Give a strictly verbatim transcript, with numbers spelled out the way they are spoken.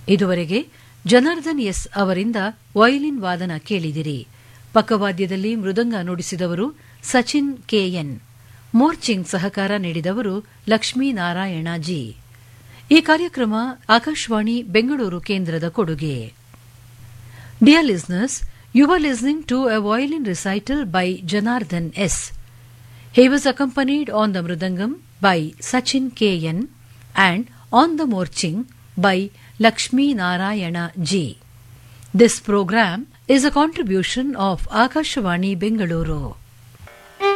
ಇದುವರೆಗೆ ಜನಾರ್ದನ್ ಎಸ್ ಅವರಿಂದ ವಯಲಿನ್ ವಾದನ ಕೇಳಿದಿರಿ. ಪಕ್ಕವಾದ್ಯದಲ್ಲಿ ಮೃದಂಗ ನುಡಿಸಿದವರು ಸಚಿನ್ ಕೆಎನ್. ಮೋರ್ಚಿಂಗ್ ಸಹಕಾರ ನೀಡಿದವರು ಲಕ್ಷ್ಮೀನಾರಾಯಣ ಜಿ. ಈ ಕಾರ್ಯಕ್ರಮ ಆಕಾಶವಾಣಿ ಬೆಂಗಳೂರು ಕೇಂದ್ರದ ಕೊಡುಗೆ. Dear listeners, you were listening to a violin recital by Janardhan S. He was accompanied on the mridangam by Sachin K N and on the morching by Lakshmi Narayana G. This program is a contribution of Akashvani Bengaluru.